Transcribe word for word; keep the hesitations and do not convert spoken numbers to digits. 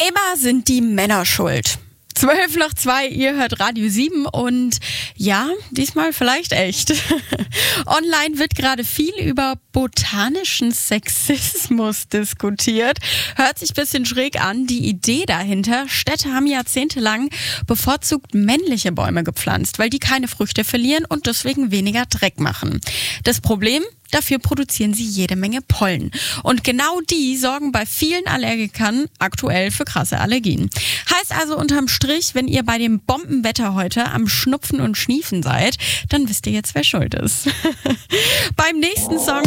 Immer sind die Männer schuld. Zwölf nach zwei, ihr hört Radio sieben und ja, diesmal vielleicht echt. Online wird gerade viel über botanischen Sexismus diskutiert. Hört sich ein bisschen schräg an. Die Idee dahinter: Städte haben jahrzehntelang bevorzugt männliche Bäume gepflanzt, weil die keine Früchte verlieren und deswegen weniger Dreck machen. Das Problem: Dafür produzieren sie jede Menge Pollen. Und genau die sorgen bei vielen Allergikern aktuell für krasse Allergien. Heißt also unterm Strich, wenn ihr bei dem Bombenwetter heute am Schnupfen und Schniefen seid, dann wisst ihr jetzt, wer schuld ist. Beim nächsten Song